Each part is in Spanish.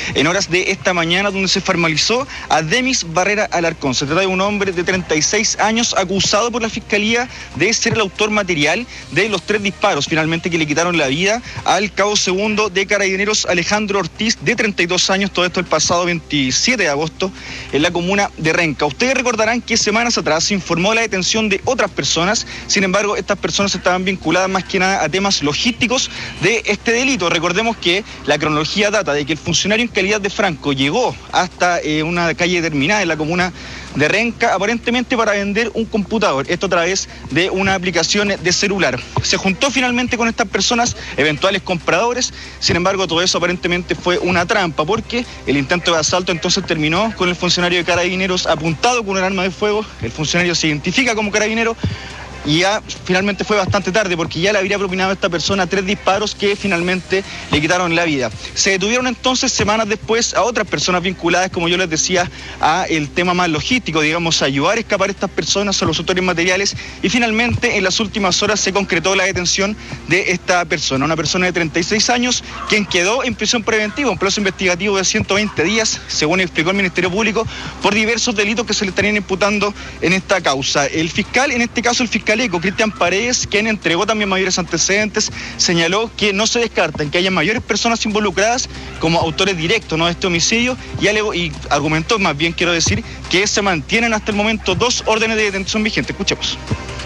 en horas de esta mañana, donde se formalizó a Demis Barrera Alarcón. Se trata de un hombre de 36 años acusado por la Fiscalía de ser el autor material de los 3 disparos finalmente que le quitaron la vida al cabo segundo de Carabineros Alejandro Ortiz, de 32 años, todo esto el pasado 27 de agosto en la comuna de Renca. Ustedes recordarán que semanas atrás se informó de la detención de otras personas, sin embargo estas personas estaban vinculadas más que nada a temas logísticos de este delito. Recordemos que la cronología data de que el funcionario en calidad de Franco llegó hasta una calle determinada en la comuna de Renca, aparentemente para vender un computador, esto a través de una aplicación de celular. Se juntó finalmente con estas personas, eventuales compradores, sin embargo todo eso aparentemente fue una trampa, porque el intento de asalto entonces terminó con el funcionario de Carabineros apuntado con un arma de fuego. El funcionario se identifica como carabinero y ya finalmente fue bastante tarde, porque ya le habría propinado a esta persona 3 disparos que finalmente le quitaron la vida. Se detuvieron entonces semanas después a otras personas vinculadas, como yo les decía, a el tema más logístico, digamos, a ayudar a escapar a estas personas, a los autores materiales, y finalmente en las últimas horas se concretó la detención de esta persona, una persona de 36 años, quien quedó en prisión preventiva, un plazo investigativo de 120 días, según explicó el Ministerio Público, por diversos delitos que se le estarían imputando en esta causa. El fiscal, en este caso el fiscal Cristian Paredes, quien entregó también mayores antecedentes, señaló que no se descartan que haya mayores personas involucradas como autores directos, ¿no?, de este homicidio, y argumentó, más bien quiero decir, que se mantienen hasta el momento 2 órdenes de detención vigentes. Escuchemos.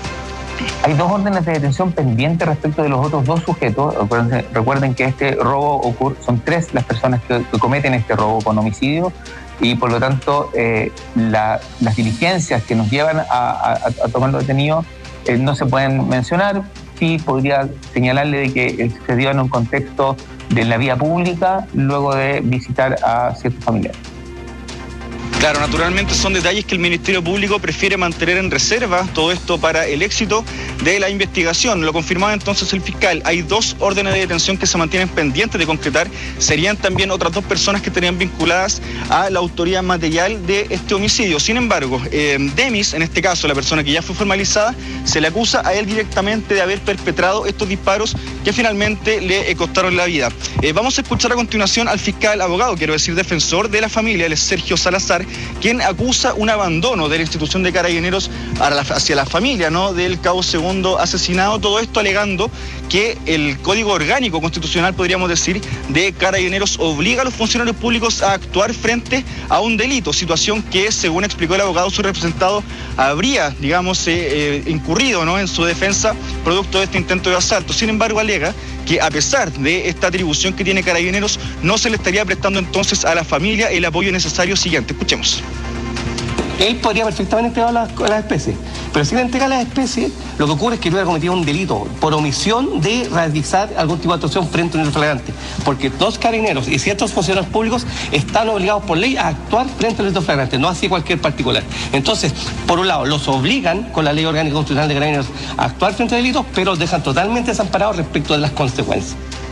Hay 2 órdenes de detención pendientes respecto de los otros 2 sujetos. Recuerden que este robo ocurre, son 3 las personas que cometen este robo con homicidio, y por lo tanto las diligencias que nos llevan a tomarlo detenido no se pueden mencionar. Sí podría señalarle de que se dio en un contexto de la vía pública luego de visitar a ciertos familiares. Claro, naturalmente son detalles que el Ministerio Público prefiere mantener en reserva, todo esto para el éxito de la investigación. Lo confirmaba entonces el fiscal. Hay 2 órdenes de detención que se mantienen pendientes de concretar. Serían también otras 2 personas que estarían vinculadas a la autoría material de este homicidio. Sin embargo, Demis, en este caso la persona que ya fue formalizada, se le acusa a él directamente de haber perpetrado estos disparos que finalmente le costaron la vida. Vamos a escuchar a continuación al fiscal abogado, quiero decir defensor de la familia, él es Sergio Salazar, quien acusa un abandono de la institución de Carabineros hacia la familia, ¿no?, del cabo segundo asesinado, todo esto alegando que el Código Orgánico Constitucional, podríamos decir, de Carabineros obliga a los funcionarios públicos a actuar frente a un delito, situación que, según explicó el abogado, su representado habría, digamos, incurrido, ¿no?, en su defensa producto de este intento de asalto. Sin embargo, alega que a pesar de esta atribución que tiene Carabineros, no se le estaría prestando entonces a la familia el apoyo necesario siguiente. Escuchemos. Él podría perfectamente entregar las especies, pero si le entrega las especies, lo que ocurre es que hubiera cometido un delito por omisión de realizar algún tipo de actuación frente a un delito flagrante, porque los carabineros y ciertos funcionarios públicos están obligados por ley a actuar frente al delito flagrante, no así cualquier particular. Entonces, por un lado, los obligan con la ley orgánica constitucional de carabineros a actuar frente a delitos, pero los dejan totalmente desamparados respecto de las consecuencias.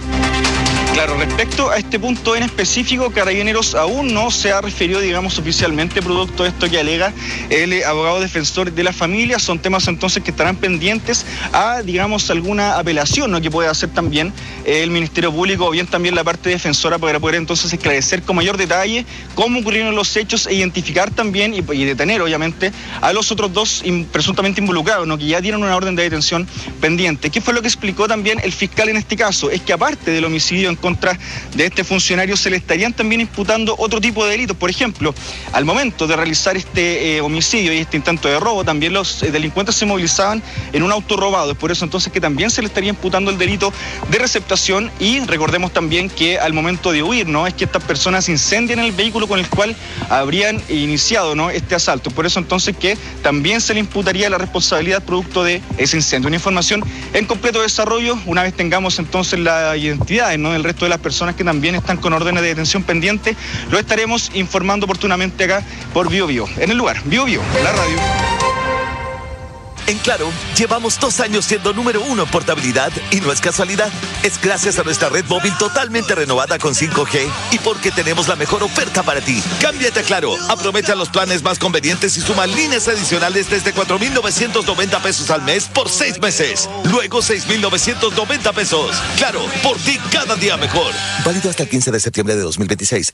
Claro, respecto a este punto en específico, Carabineros aún no se ha referido, digamos, oficialmente producto de esto que alega el abogado defensor de la familia. Son temas entonces que estarán pendientes a, digamos, alguna apelación, ¿no?, que puede hacer también el Ministerio Público o bien también la parte defensora, para poder entonces esclarecer con mayor detalle cómo ocurrieron los hechos e identificar también y detener, obviamente, a los otros 2 presuntamente involucrados, ¿no?, que ya tienen una orden de detención pendiente. ¿Qué fue lo que explicó también el fiscal en este caso? Es que aparte del homicidio en contra de este funcionario, se le estarían también imputando otro tipo de delitos. Por ejemplo, al momento de realizar este homicidio y este intento de robo, también los delincuentes se movilizaban en un auto robado. Es por eso entonces que también se le estaría imputando el delito de receptación. Y recordemos también que al momento de huir, ¿no?, es que estas personas incendian el vehículo con el cual habrían iniciado, ¿no?, este asalto. Por eso entonces que también se le imputaría la responsabilidad producto de ese incendio. Una información en completo desarrollo, una vez tengamos entonces la identidad, ¿no?, del resto de las personas que también están con órdenes de detención pendientes, lo estaremos informando oportunamente acá por Bío Bío. En el lugar, Bío Bío, la radio. En Claro, llevamos 2 años siendo número 1 en portabilidad y no es casualidad. Es gracias a nuestra red móvil totalmente renovada con 5G y porque tenemos la mejor oferta para ti. Cámbiate a Claro, aprovecha los planes más convenientes y suma líneas adicionales desde 4,990 pesos al mes por 6 meses. Luego 6,990 pesos. Claro, por ti cada día mejor. Válido hasta el 15 de septiembre de 2026.